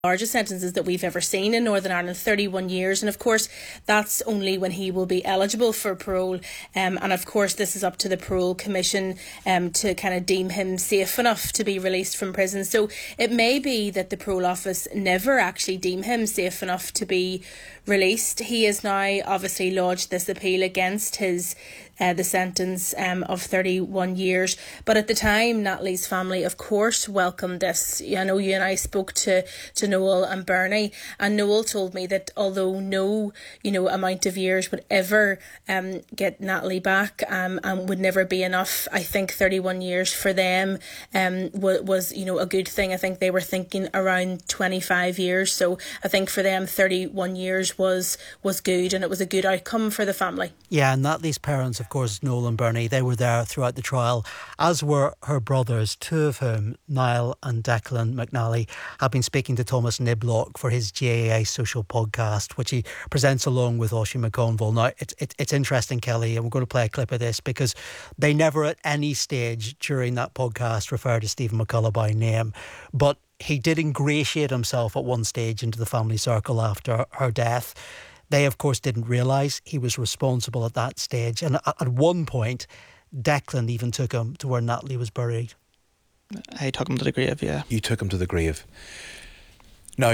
largest sentences that we've ever seen in Northern Ireland, 31 years. And of course, that's only when he will be eligible for parole. And of course, this is up to the Parole Commission to kind of deem him safe enough to be released from prison. So it may be that the Parole Office never actually deem him safe enough to be released. He has now obviously lodged this appeal against his the sentence of 31 years. But at the time, Natalie's family, of course, welcomed this. I know you and I spoke to Noel and Bernie, and Noel told me that although no, amount of years would ever get Natalie back and would never be enough, I think 31 years for them was a good thing. I think they were thinking around 25 years. So I think for them, 31 years was good, and it was a good outcome for the family. Yeah, and Natalie's parents, of course, Noel and Bernie, they were there throughout the trial, as were her brothers, two of whom, Niall and Declan McNally, have been speaking to Thomas Niblock for his GAA social podcast, which he presents along with Oisin McConville. Now, it's interesting, Kelly, and we're going to play a clip of this because they never at any stage during that podcast refer to Stephen McCullough by name, but he did ingratiate himself at one stage into the family circle after her death. They, of course, didn't realise he was responsible at that stage. And at one point, Declan even took him to where Natalie was buried. I took him to the grave, yeah. You took him to the grave. Now,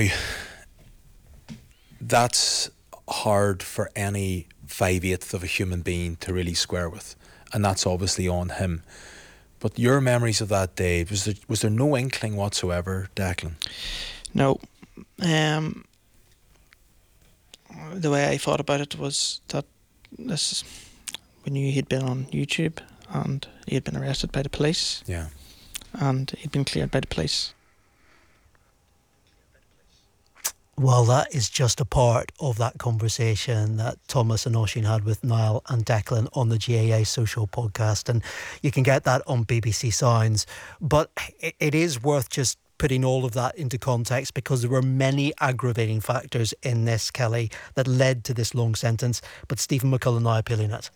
that's hard for any 5/8 of a human being to really square with. And that's obviously on him. But your memories of that day, was there no inkling whatsoever, Declan? No. The way I thought about it was that we knew he'd been on YouTube and he had been arrested by the police. Yeah. And he'd been cleared by the police. Well, that is just a part of that conversation that Thomas and Oisin had with Niall and Declan on the GAA social podcast, and you can get that on BBC Sounds. But it is worth just putting all of that into context because there were many aggravating factors in this, Kelly, that led to this long sentence. But Stephen McCullough now appealing it.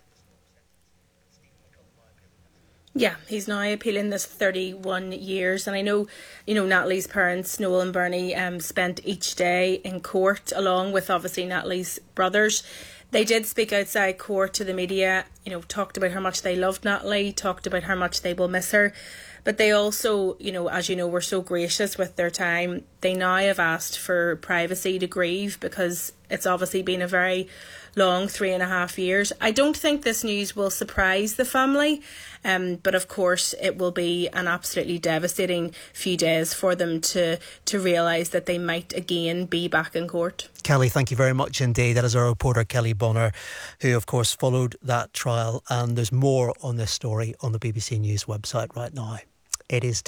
Yeah, he's now appealing this 31 years. And I know, Natalie's parents, Noel and Bernie, spent each day in court along with obviously Natalie's brothers. They did speak outside court to the media, talked about how much they loved Natalie, talked about how much they will miss her. But they also, as you know, were so gracious with their time. They now have asked for privacy to grieve because it's obviously been a very long 3.5 years. I don't think this news will surprise the family, but of course it will be an absolutely devastating few days for them to realise that they might again be back in court. Kelly, thank you very much indeed. That is our reporter Kelly Bonner, who of course followed that trial, and there's more on this story on the BBC News website right now. It is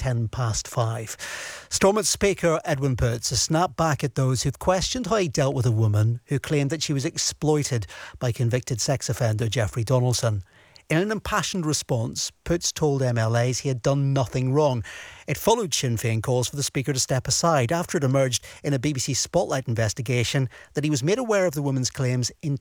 5:10. Stormont Speaker Edwin Poots has snapped back at those who've questioned how he dealt with a woman who claimed that she was exploited by convicted sex offender Jeffrey Donaldson. In an impassioned response, Poots told MLAs he had done nothing wrong. It followed Sinn Féin calls for the Speaker to step aside after it emerged in a BBC Spotlight investigation that he was made aware of the woman's claims in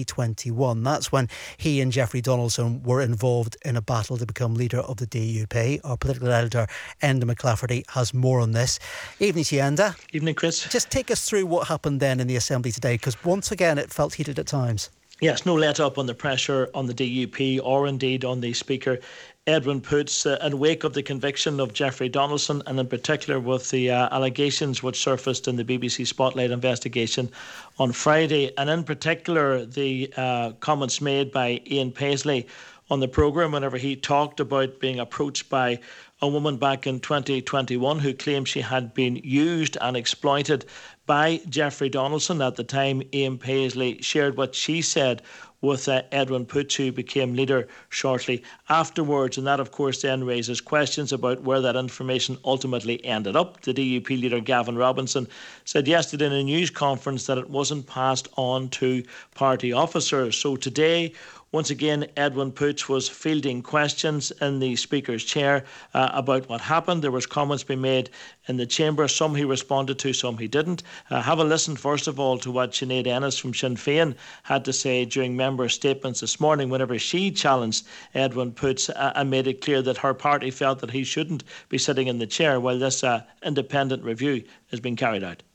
2021. That's when he and Jeffrey Donaldson were involved in a battle to become leader of the DUP. Our political editor, Enda McClafferty, has more on this. Evening to you, Enda. Evening, Chris. Just take us through what happened then in the Assembly today, because once again it felt heated at times. Yes, no let up on the pressure on the DUP or indeed on the Speaker, Edwin Poots, in wake of the conviction of Jeffrey Donaldson, and in particular with the allegations which surfaced in the BBC Spotlight investigation on Friday, and in particular the comments made by Ian Paisley on the programme whenever he talked about being approached by a woman back in 2021 who claimed she had been used and exploited by Jeffrey Donaldson. At the time, Ian Paisley shared what she said with Edwin Poots, who became leader shortly afterwards. And that, of course, then raises questions about where that information ultimately ended up. The DUP leader, Gavin Robinson, said yesterday in a news conference that it wasn't passed on to party officers. So today, once again, Edwin Poots was fielding questions in the Speaker's chair about what happened. There was comments being made in the chamber. Some he responded to, some he didn't. Have a listen, first of all, to what Sinead Ennis from Sinn Féin had to say during member statements this morning whenever she challenged Edwin Poots and made it clear that her party felt that he shouldn't be sitting in the chair while this independent review is being carried out.